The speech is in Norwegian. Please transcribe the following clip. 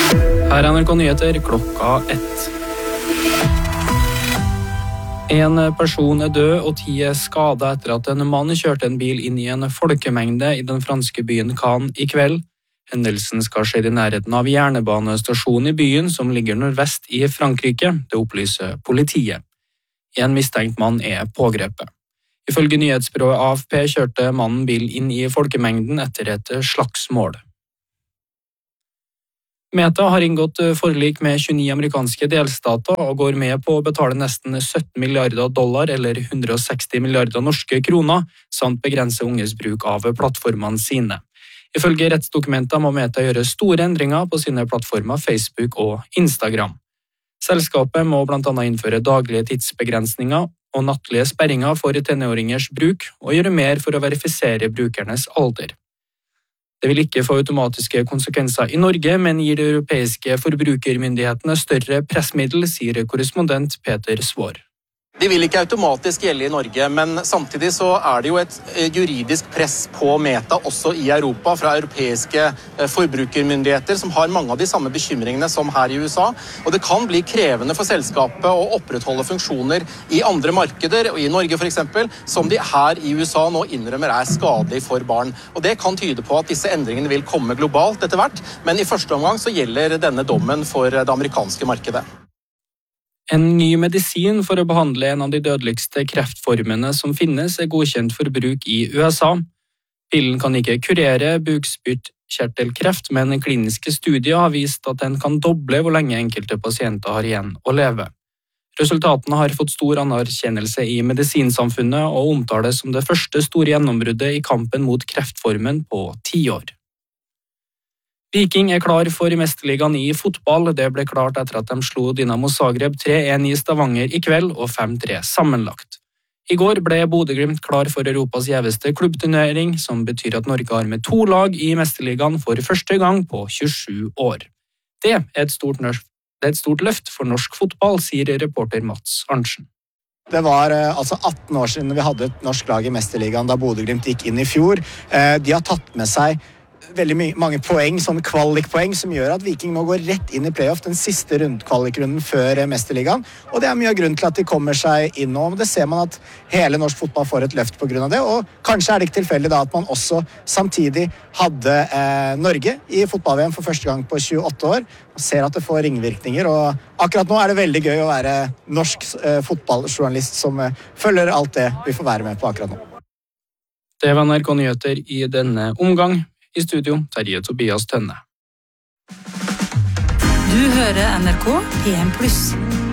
Her er NRK Nyheter klokka 1. En person er død og 10 er skadet etter at en mann kjørte en bil inn i en folkemengde i den franske byen Cannes i kveld. Hendelsen skal skje i nærheten av jernbanestasjonen i byen som ligger nordvest i Frankrike, det opplyser politiet. En mistenkt mann er pågrepet. Ifølge nyhetsbyrået AFP kjørte mannen bil inn i folkemengden etter et slagsmål. Meta har inngått forlik med 29 amerikanske delstater og går med på å betale nesten 17 milliarder dollar eller 160 milliarder norske kroner, samt begrense unges bruk av plattformene sine. Ifølge rettsdokumenter må Meta gjøre store endringer på sine plattformer Facebook og Instagram. Selskapet må blant annet innføre daglige tidsbegrensninger og nattlige sperringer for tenåringers bruk, og gjøre mer for å verifisere brukernes alder. Det vil ikke få automatiske konsekvenser i Norge, men gir de europeiske forbrukermyndighetene større pressmiddel, sier korrespondent Peter Svår. De vil ikke automatisk gjelde i Norge, men samtidig så er det jo et juridisk press på Meta også i Europa fra europeiske forbrukermyndigheter som har mange av de samme bekymringene som her i USA. Og det kan bli krevende for selskapet å opprettholde funksjoner i andre markeder, og i Norge for eksempel, som de her i USA nå innrømmer er skadelig for barn. Og det kan tyde på at disse endringene vil komme globalt etter hvert, men i første omgang så gjelder denne dommen for det amerikanske markedet. En ny medisin for å behandle en av de dødeligste kreftformene som finnes er godkjent for bruk i USA. Pillen kan ikke kurere bukspyttkjertelkreft, men kliniske studier har vist at den kan doble hvor lenge enkelte pasienter har igjen å leve. Resultatene har fått stor anerkjennelse i medisinsamfunnet og omtales som det første store gjennombruddet i kampen mot kreftformen på 10 år. Viking er klar for mesterligaen i fotball. Det ble klart etter at de slo Dinamo Zagreb 3-1 i Stavanger i kveld og 5-3 sammenlagt. I går ble Bodø/Glimt klar for Europas gjeveste klubbturnering, som betyr at Norge har med 2 lag i mesterligaen for første gang på 27 år. Det er et stort løft for norsk fotball, sier reporter Mats Arntzen. Det var 18 år siden vi hadde et norsk lag i mesterligaen da Bodø/Glimt gikk inn i fjor. De har tatt med seg veldig mange poeng, sånne kvalikpoeng, som gjør at Viking nå går rett inn i playoff, den siste kvalikrunden før mesterligaen. Og det er mye av grunnen til at de kommer seg inn nå. Det ser man at hele norsk fotball får et løft på grunn av det, og kanskje er det ikke tilfeldig da at man også samtidig hadde Norge i fotball-VM for første gang på 28 år. Man ser at det får ringvirkninger, og akkurat nå er det veldig gøy å være norsk fotballjournalist som følger alt det vi får være med på akkurat nå. Det var NRK Nyheter i denne omgang. I studio, Terje Tobias Tønne. Du hører NRK P1+.